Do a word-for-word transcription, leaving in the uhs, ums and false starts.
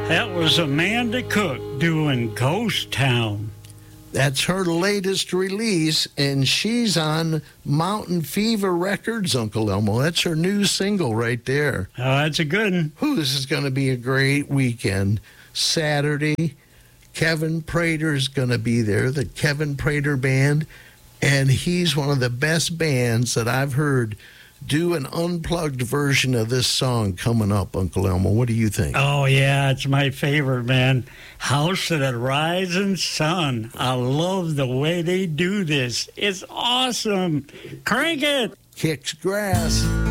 That was Amanda Cook doing Ghost Town. That's her latest release, and she's on Mountain Fever Records, Uncle Elmo. That's her new single right there. Oh, that's a good one. Ooh, this is going to be a great weekend. Saturday, Kevin Prater's going to be there, the Kevin Prater Band, and he's one of the best bands that I've heard do an unplugged version of this song coming up, Uncle Elmo. What do you think? Oh, yeah, it's my favorite, man. House of the Rising Sun. I love the way they do this. It's awesome. Crank it. Kicks grass.